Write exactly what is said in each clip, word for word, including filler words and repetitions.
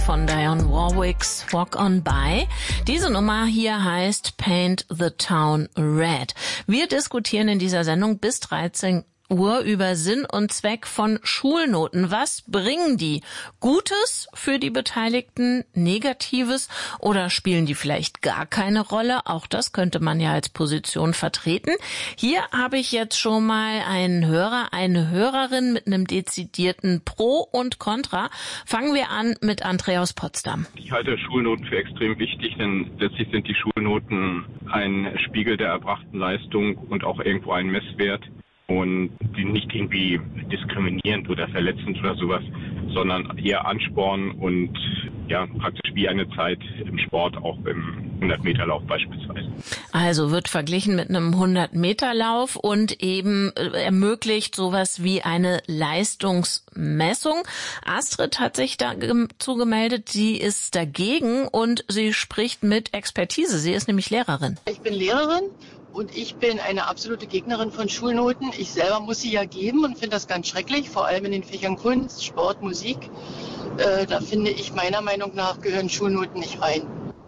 Von Dionne Warwicks Walk on By. Diese Nummer hier heißt Paint the Town Red. Wir diskutieren in dieser Sendung bis dreizehn Uhr über Sinn und Zweck von Schulnoten. Was bringen die? Gutes für die Beteiligten, Negatives oder spielen die vielleicht gar keine Rolle? Auch das könnte man ja als Position vertreten. Hier habe ich jetzt schon mal einen Hörer, eine Hörerin mit einem dezidierten Pro und Contra. Fangen wir an mit André aus Potsdam. Ich halte Schulnoten für extrem wichtig, denn letztlich sind die Schulnoten ein Spiegel der erbrachten Leistung und auch irgendwo ein Messwert. Und die nicht irgendwie diskriminierend oder verletzend oder sowas, sondern eher anspornen und ja praktisch wie eine Zeit im Sport, auch im hundert-Meter-Lauf beispielsweise. Also wird verglichen mit einem hundert-Meter-Lauf und eben ermöglicht sowas wie eine Leistungsmessung. Astrid hat sich dazu gemeldet, sie ist dagegen und sie spricht mit Expertise. Sie ist nämlich Lehrerin. Ich bin Lehrerin. Und ich bin eine absolute Gegnerin von Schulnoten. Ich selber muss sie ja geben und finde das ganz schrecklich, vor allem in den Fächern Kunst, Sport, Musik. Äh, da finde ich, meiner Meinung nach, gehören Schulnoten nicht rein.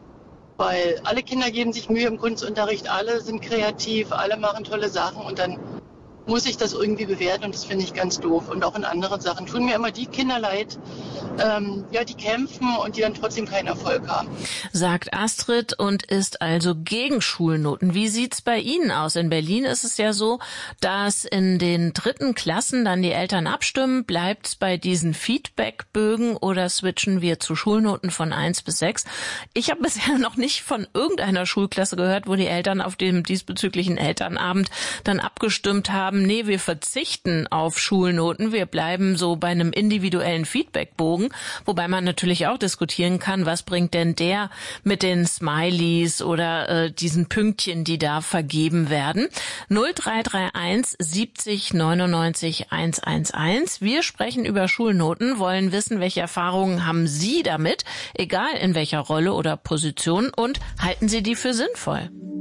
Weil alle Kinder geben sich Mühe im Kunstunterricht, alle sind kreativ, alle machen tolle Sachen und dann muss ich das irgendwie bewerten und das finde ich ganz doof. Und auch in anderen Sachen tun mir immer die Kinder leid, ähm, ja, die kämpfen und die dann trotzdem keinen Erfolg haben. Sagt Astrid und ist also gegen Schulnoten. Wie sieht's bei Ihnen aus? In Berlin ist es ja so, dass in den dritten Klassen dann die Eltern abstimmen. Bleibt's bei diesen Feedbackbögen oder switchen wir zu Schulnoten von eins bis sechs? Ich habe bisher noch nicht von irgendeiner Schulklasse gehört, wo die Eltern auf dem diesbezüglichen Elternabend dann abgestimmt haben, nee, wir verzichten auf Schulnoten, wir bleiben so bei einem individuellen Feedbackbogen, wobei man natürlich auch diskutieren kann, was bringt denn der mit den Smileys oder äh, diesen Pünktchen, die da vergeben werden. null drei drei eins siebzig neunundneunzig hundertelf. Wir sprechen über Schulnoten, wollen wissen, welche Erfahrungen haben Sie damit, egal in welcher Rolle oder Position, und halten Sie die für sinnvoll?